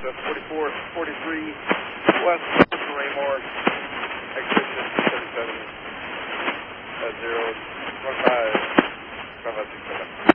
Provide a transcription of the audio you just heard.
4443 West Raymore, exit 37 at 015 5567.